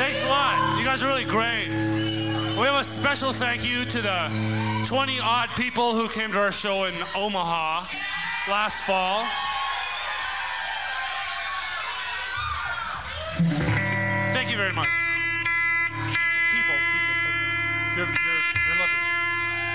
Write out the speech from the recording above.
Thanks a lot. You guys are really great. We have a special thank you to the 20-odd people who came to our show in Omaha last fall. Thank you very much.